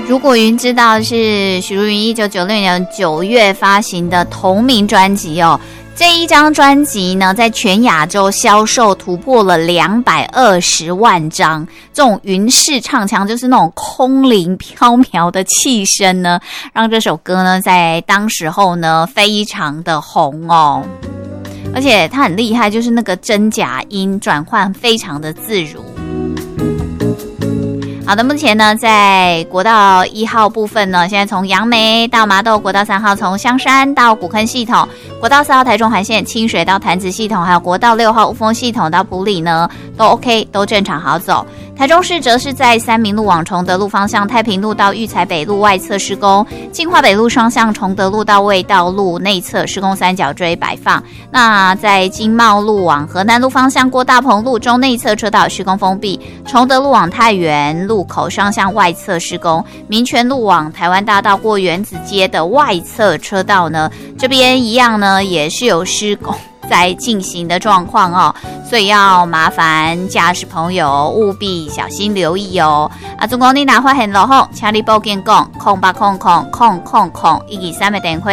如果云知道是许茹芸1996年9月发行的同名专辑哦，这一张专辑呢，在全亚洲销售突破了220万张。这种云式唱腔，就是那种空灵飘渺的气声呢，让这首歌呢，在当时候呢，非常的红哦。而且它很厉害，就是那个真假音转换非常的自如。好的，目前呢，在国道1号部分呢，现在从杨梅到麻豆，国道3号从香山到古坑系统，国道4号台中环线清水到潭子系统，还有国道6号雾峰系统到埔里呢，都 OK， 都正常好走。台中市则是在三民路往崇德路方向，太平路到育才北路外侧施工，金华北路双向崇德路到卫道路内侧施工三角锥摆放。那在经贸路往河南路方向，过大鹏路中内侧车道施工封闭，崇德路往太原路口双向外侧施工，民权路往台湾大道过原子街的外侧车道呢，这边一样呢也是有施工在进行的状况哦，所以要麻烦驾驶朋友务必小心留意哦。总共你若发现路况，请你报警讲0800000012的电话。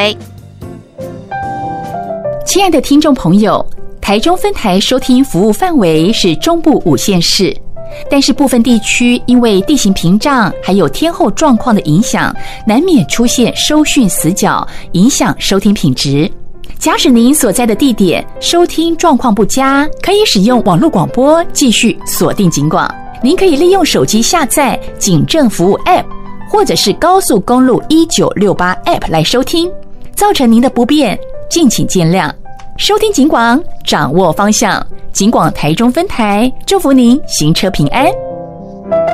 亲爱的听众朋友，台中分台收听服务范围是中部5县市，但是部分地区因为地形屏障还有天候状况的影响，难免出现收讯死角，影响收听品质。假使您所在的地点收听状况不佳，可以使用网络广播继续锁定警广。您可以利用手机下载警政服务 App 或者是高速公路1968 App 来收听，造成您的不便，敬请见谅。收听警广，掌握方向，警广台中分台，祝福您行车平安。